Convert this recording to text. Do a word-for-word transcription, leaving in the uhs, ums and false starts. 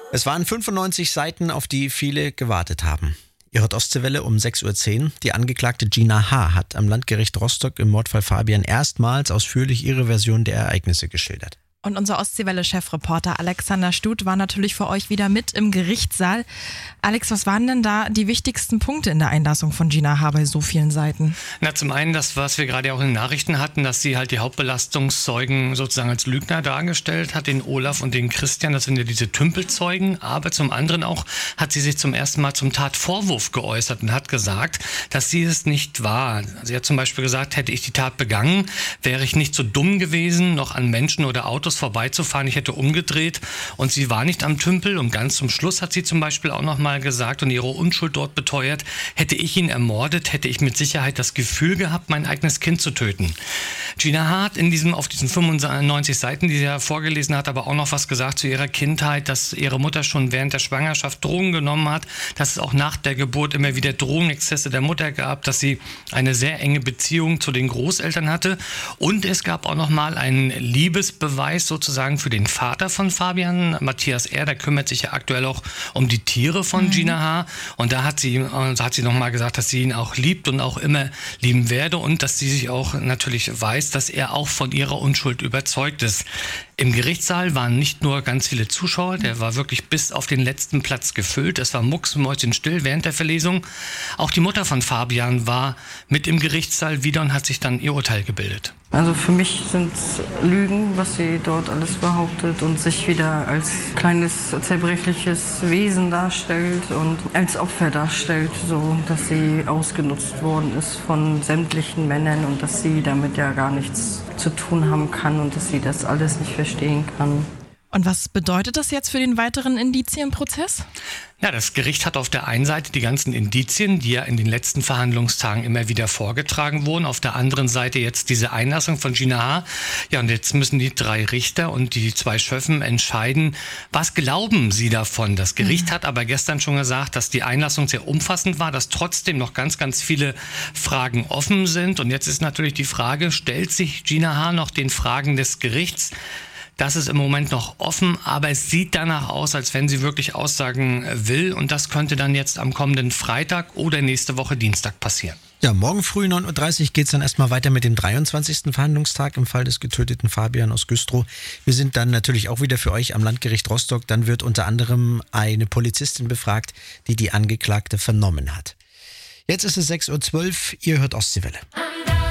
Es waren fünfundneunzig Seiten, auf die viele gewartet haben. Ihr hört Ostseewelle um sechs Uhr zehn. Die Angeklagte Gina H. hat am Landgericht Rostock im Mordfall Fabian erstmals ausführlich ihre Version der Ereignisse geschildert. Und unser Ostseewelle-Chefreporter Alexander Stut war natürlich für euch wieder mit im Gerichtssaal. Alex, was waren denn da die wichtigsten Punkte in der Einlassung von Gina H. bei so vielen Seiten? Na, zum einen das, was wir gerade auch in den Nachrichten hatten, dass sie halt die Hauptbelastungszeugen sozusagen als Lügner dargestellt hat, den Olaf und den Christian, das sind ja diese Tümpelzeugen. Aber zum anderen auch hat sie sich zum ersten Mal zum Tatvorwurf geäußert und hat gesagt, dass sie es nicht war. Sie hat zum Beispiel gesagt, hätte ich die Tat begangen, wäre ich nicht so dumm gewesen, noch an Menschen oder Autos vorbeizufahren. Ich hätte umgedreht und sie war nicht am Tümpel. Und ganz zum Schluss hat sie zum Beispiel auch noch mal gesagt und ihre Unschuld dort beteuert, hätte ich ihn ermordet, hätte ich mit Sicherheit das Gefühl gehabt, mein eigenes Kind zu töten. Gina H. hat in diesem, auf diesen fünfundneunzig Seiten, die sie ja vorgelesen hat, aber auch noch was gesagt zu ihrer Kindheit, dass ihre Mutter schon während der Schwangerschaft Drogen genommen hat, dass es auch nach der Geburt immer wieder Drogenexzesse der Mutter gab, dass sie eine sehr enge Beziehung zu den Großeltern hatte und es gab auch noch mal einen Liebesbeweis sozusagen für den Vater von Fabian, Matthias R., der kümmert sich ja aktuell auch um die Tiere von mhm. Gina H. Und da hat sie, äh, hat sie nochmal gesagt, dass sie ihn auch liebt und auch immer lieben werde und dass sie sich auch natürlich weiß, dass er auch von ihrer Unschuld überzeugt ist. Im Gerichtssaal waren nicht nur ganz viele Zuschauer, der war wirklich bis auf den letzten Platz gefüllt. Es war mucksmäuschenstill während der Verlesung. Auch die Mutter von Fabian war mit im Gerichtssaal wieder und hat sich dann ihr Urteil gebildet. Also für mich sind es Lügen, was sie dort alles behauptet und sich wieder als kleines zerbrechliches Wesen darstellt und als Opfer darstellt, so dass sie ausgenutzt worden ist von sämtlichen Männern und dass sie damit ja gar nichts zu tun haben kann und dass sie das alles nicht verstehen kann. Und was bedeutet das jetzt für den weiteren Indizienprozess? Ja, das Gericht hat auf der einen Seite die ganzen Indizien, die ja in den letzten Verhandlungstagen immer wieder vorgetragen wurden. Auf der anderen Seite jetzt diese Einlassung von Gina H. Ja, und jetzt müssen die drei Richter und die zwei Schöffen entscheiden, was glauben sie davon. Das Gericht mhm. hat aber gestern schon gesagt, dass die Einlassung sehr umfassend war, dass trotzdem noch ganz, ganz viele Fragen offen sind. Und jetzt ist natürlich die Frage, stellt sich Gina H. noch den Fragen des Gerichts? Das ist im Moment noch offen, aber es sieht danach aus, als wenn sie wirklich aussagen will. Und das könnte dann jetzt am kommenden Freitag oder nächste Woche Dienstag passieren. Ja, morgen früh neun Uhr dreißig geht es dann erstmal weiter mit dem dreiundzwanzigsten Verhandlungstag im Fall des getöteten Fabian aus Güstrow. Wir sind dann natürlich auch wieder für euch am Landgericht Rostock. Dann wird unter anderem eine Polizistin befragt, die die Angeklagte vernommen hat. Jetzt ist es sechs Uhr zwölf, ihr hört Ostseewelle.